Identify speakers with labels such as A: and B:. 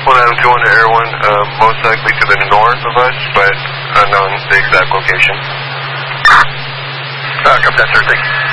A: 1 Adam 2 to Air 1, most likely to the north of us, but unknown the exact location.
B: Copy that, sir. Thank you.